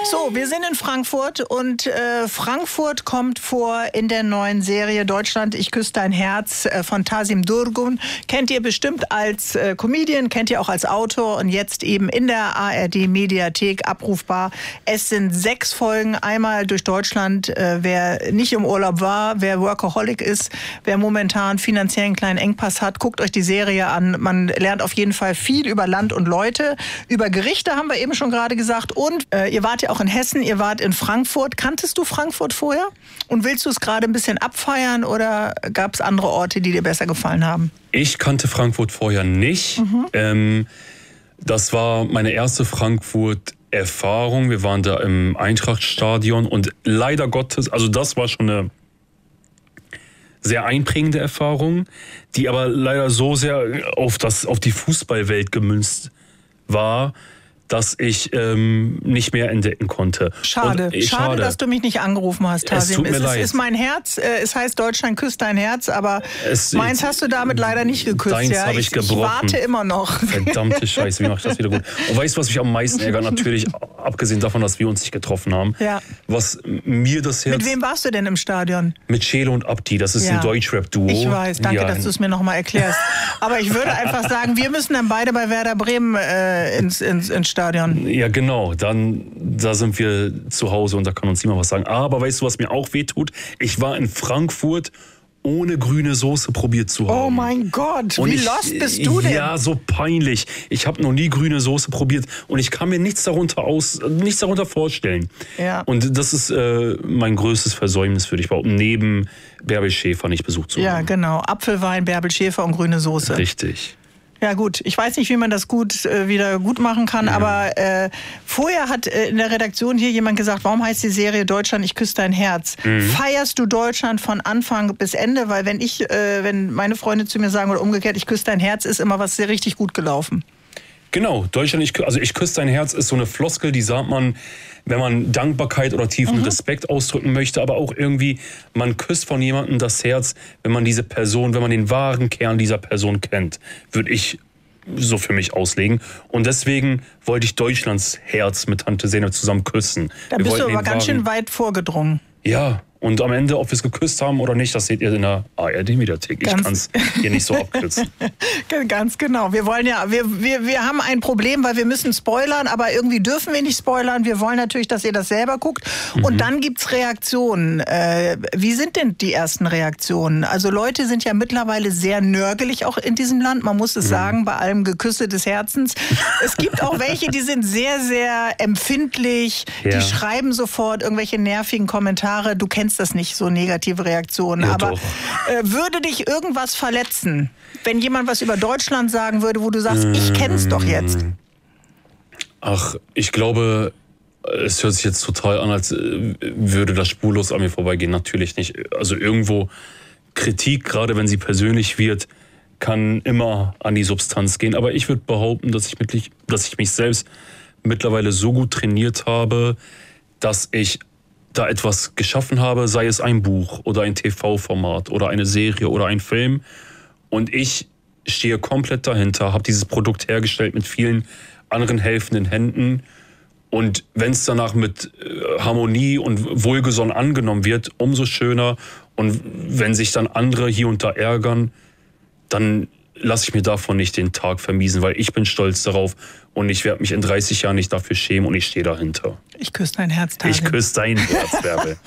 So, wir sind in Frankfurt und Frankfurt kommt vor in der neuen Serie Deutschland, ich küsse dein Herz von Tasim Durgun. Kennt ihr bestimmt als Comedian, kennt ihr auch als Autor und jetzt eben in der ARD-Mediathek abrufbar. Es sind 6 Folgen, einmal durch Deutschland. Wer nicht im Urlaub war, wer Workaholic ist, wer momentan finanziell einen kleinen Engpass hat, guckt euch die Serie an. Man lernt auf jeden Fall viel über Land und Leute, über Gerichte haben wir eben schon gerade gesagt und ihr wart ja auch in Hessen, ihr wart in Frankfurt. Kanntest du Frankfurt vorher? Und willst du es gerade ein bisschen abfeiern oder gab es andere Orte, die dir besser gefallen haben? Ich kannte Frankfurt vorher nicht. Das war meine erste Frankfurt-Erfahrung. Wir waren da im Eintrachtstadion und leider Gottes, also das war schon eine sehr einprägende Erfahrung, die aber leider so sehr auf die Fußballwelt gemünzt war, dass ich nicht mehr entdecken konnte. Schade, dass du mich nicht angerufen hast, Tasim. Es tut mir leid. Es ist mein Herz, es heißt Deutschland küsst dein Herz, aber meins hast du damit leider nicht geküsst. Deins habe ich gebrochen. Ich warte immer noch. Verdammte Scheiße, wie mache ich das wieder gut? Und weißt du, was mich am meisten ärgert? Natürlich, abgesehen davon, dass wir uns nicht getroffen haben. Ja. Was mir das Herz... Mit wem warst du denn im Stadion? Mit Chelo und Abdi, das ist ein Deutschrap-Duo. Ich weiß, danke, dass du es mir nochmal erklärst. Aber ich würde einfach sagen, wir müssen dann beide bei Werder Bremen ins Stadion. Ja, genau. Da sind wir zu Hause und da kann uns niemand was sagen. Aber weißt du, was mir auch wehtut? Ich war in Frankfurt, ohne grüne Soße probiert zu haben. Oh mein Gott, wie lost bist du denn? Ja, so peinlich. Ich habe noch nie grüne Soße probiert und ich kann mir nichts darunter vorstellen. Ja. Und das ist mein größtes Versäumnis, würde ich behaupten, neben Bärbel Schäfer nicht besucht zu haben. Ja, genau. Apfelwein, Bärbel Schäfer und grüne Soße. Richtig. Ja gut, ich weiß nicht, wie man das wieder gut machen kann, aber vorher hat in der Redaktion hier jemand gesagt, warum heißt die Serie Deutschland, ich küsse dein Herz? Feierst du Deutschland von Anfang bis Ende? Weil wenn meine Freunde zu mir sagen oder umgekehrt, ich küsse dein Herz, ist immer was sehr richtig gut gelaufen. Genau, Deutschland, ich küsse dein Herz ist so eine Floskel, die sagt man, wenn man Dankbarkeit oder tiefen Respekt ausdrücken möchte, aber auch irgendwie, man küsst von jemandem das Herz, wenn man den wahren Kern dieser Person kennt, würde ich so für mich auslegen. Und deswegen wollte ich Deutschlands Herz mit Tante Zeynep zusammen küssen. Da bist du aber ganz schön weit vorgedrungen. Ja, und am Ende, ob wir es geküsst haben oder nicht, das seht ihr in der ARD-Mediathek. Ich kann es hier nicht so abkürzen. Ganz genau. Wir wollen wir haben ein Problem, weil wir müssen spoilern, aber irgendwie dürfen wir nicht spoilern. Wir wollen natürlich, dass ihr das selber guckt. Und dann gibt's Reaktionen. Wie sind denn die ersten Reaktionen? Also Leute sind ja mittlerweile sehr nörgelig auch in diesem Land. Man muss es sagen, bei allem Geküsse des Herzens. Es gibt auch welche, die sind sehr, sehr empfindlich. Ja. Die schreiben sofort irgendwelche nervigen Kommentare. Du kennst das nicht, so negative Reaktionen. Ja, aber würde dich irgendwas verletzen, wenn jemand was über Deutschland sagen würde, wo du sagst, ich kenn's doch jetzt? Ach, ich glaube, es hört sich jetzt total an, als würde das spurlos an mir vorbeigehen. Natürlich nicht. Also irgendwo Kritik, gerade wenn sie persönlich wird, kann immer an die Substanz gehen. Aber ich würde behaupten, dass ich mich selbst mittlerweile so gut trainiert habe, dass ich da etwas geschaffen habe, sei es ein Buch oder ein TV-Format oder eine Serie oder ein Film. Und ich stehe komplett dahinter, habe dieses Produkt hergestellt mit vielen anderen helfenden Händen. Und wenn es danach mit Harmonie und wohlgesonnen angenommen wird, umso schöner. Und wenn sich dann andere hier und da ärgern, dann lasse ich mir davon nicht den Tag vermiesen, weil ich bin stolz darauf und ich werde mich in 30 Jahren nicht dafür schämen und ich stehe dahinter. Ich küsse dein Herz, Tasim. Ich küsse dein Herz, Bärbel.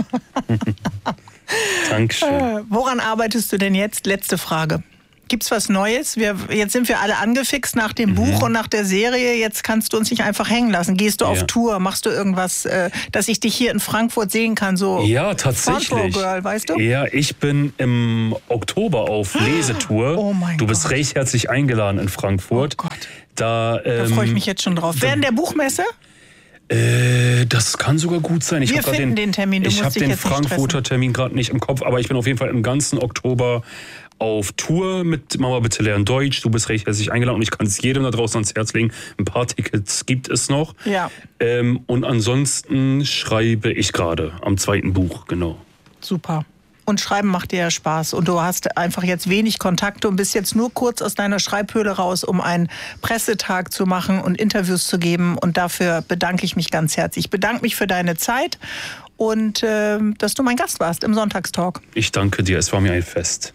Dankeschön. Woran arbeitest du denn jetzt? Letzte Frage. Gibt's was Neues? Jetzt sind wir alle angefixt nach dem Buch und nach der Serie. Jetzt kannst du uns nicht einfach hängen lassen. Gehst du auf Tour? Machst du irgendwas, dass ich dich hier in Frankfurt sehen kann? So ja, tatsächlich. Girl, weißt du? Ja, ich bin im Oktober auf Lesetour. Oh mein Gott. Du bist recht herzlich eingeladen in Frankfurt. Oh Gott. Da freue ich mich jetzt schon drauf. Während der Buchmesse? Das kann sogar gut sein. Wir finden den Termin. Ich habe den Frankfurter Termin gerade nicht im Kopf, aber ich bin auf jeden Fall im ganzen Oktober auf Tour mit Mama bitte lernen Deutsch. Du bist recht herzlich eingeladen und ich kann es jedem da draußen ans Herz legen. Ein paar Tickets gibt es noch. Ja. Und ansonsten schreibe ich gerade am 2. Buch, genau. Super. Und Schreiben macht dir ja Spaß. Und du hast einfach jetzt wenig Kontakte und bist jetzt nur kurz aus deiner Schreibhöhle raus, um einen Pressetag zu machen und Interviews zu geben. Und dafür bedanke ich mich ganz herzlich. Ich bedanke mich für deine Zeit und dass du mein Gast warst im Sonntagstalk. Ich danke dir, es war mir ein Fest.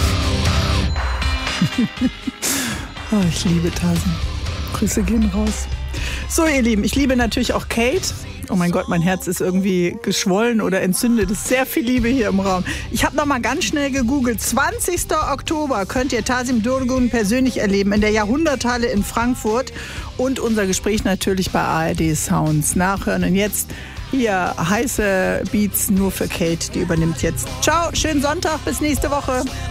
Oh, ich liebe Tasim. Grüße gehen raus. So, ihr Lieben, ich liebe natürlich auch Kate. Oh mein Gott, mein Herz ist irgendwie geschwollen oder entzündet. Es ist sehr viel Liebe hier im Raum. Ich habe noch mal ganz schnell gegoogelt. 20. Oktober könnt ihr Tasim Durgun persönlich erleben in der Jahrhunderthalle in Frankfurt. Und unser Gespräch natürlich bei ARD Sounds. Nachhören. Und jetzt hier heiße Beats nur für Kate. Die übernimmt jetzt. Ciao, schönen Sonntag, bis nächste Woche.